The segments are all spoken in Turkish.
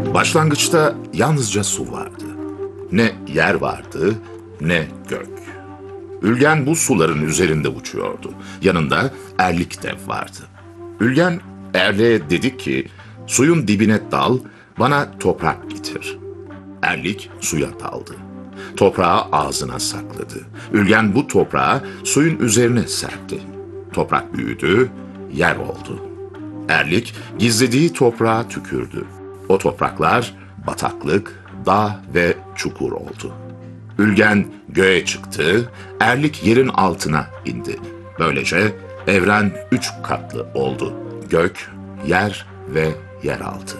Başlangıçta yalnızca su vardı. Ne yer vardı, ne gök. Ülgen bu suların üzerinde uçuyordu. Yanında erlik dev vardı. Ülgen erliğe dedi ki, suyun dibine dal, bana toprak getir. Erlik suya daldı. Toprağı ağzına sakladı. Ülgen bu toprağı suyun üzerine serpti. Toprak büyüdü, yer oldu. Erlik gizlediği toprağa tükürdü. O topraklar bataklık, dağ ve çukur oldu. Ülgen göğe çıktı, erlik yerin altına indi. Böylece evren 3 katlı oldu. Gök, yer ve yeraltı.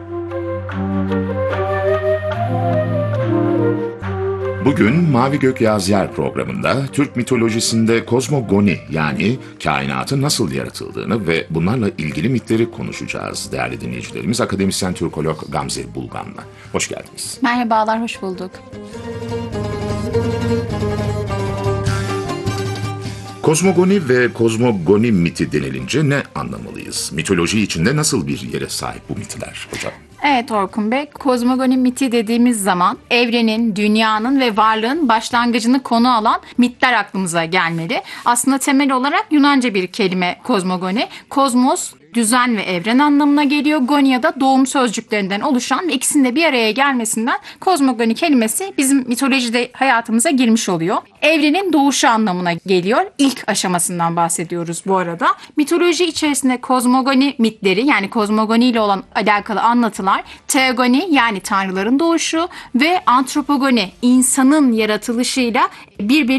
Bugün Mavi Gök Yaz Yer programında Türk mitolojisinde kozmogoni yani kainatın nasıl yaratıldığını ve bunlarla ilgili mitleri konuşacağız değerli dinleyicilerimiz. Akademisyen Türkolog Gamze Bulgan'la. Hoş geldiniz. Merhabalar, hoş bulduk. Kozmogoni ve kozmogoni miti denilince ne anlamalıyız? Mitoloji içinde nasıl bir yere sahip bu mitler hocam? Evet Orkun Bey, kozmogoni miti dediğimiz zaman evrenin, dünyanın ve varlığın başlangıcını konu alan mitler aklımıza gelmeli. Aslında temel olarak Yunanca bir kelime kozmogoni. Kozmos, düzen ve evren anlamına geliyor. Gonia da doğum sözcüklerinden oluşan ve ikisinin de bir araya gelmesinden kozmogoni kelimesi bizim mitolojide hayatımıza girmiş oluyor. Evrenin doğuşu anlamına geliyor. İlk aşamasından bahsediyoruz bu arada. Mitoloji içerisinde kozmogoni mitleri yani kozmogoni ile olan alakalı anlatılar, teogoni yani tanrıların doğuşu ve antropogoni insanın yaratılışıyla birbirine